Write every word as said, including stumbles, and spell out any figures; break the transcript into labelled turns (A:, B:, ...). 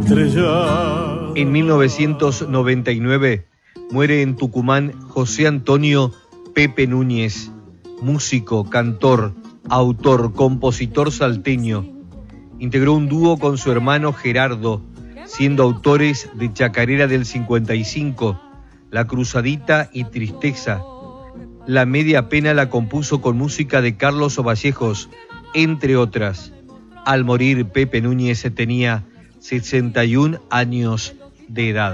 A: estrellada.
B: En mil novecientos noventa y nueve muere en Tucumán José Antonio Pepe Núñez, músico, cantor, autor, compositor salteño. Integró un dúo con su hermano Gerardo, siendo autores de Chacarera del cincuenta y cinco, La Cruzadita y Tristeza. La Media Pena la compuso con música de Carlos Vallejos, entre otras. Al morir, Pepe Núñez tenía sesenta y un años de edad.